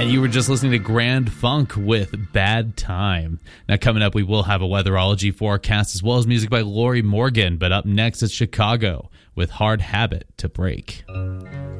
you were just listening to Grand Funk with Bad Time. Now, coming up, we will have a weatherology forecast as well as music by Lori Morgan. But up next, it's Chicago with Hard Habit to Break.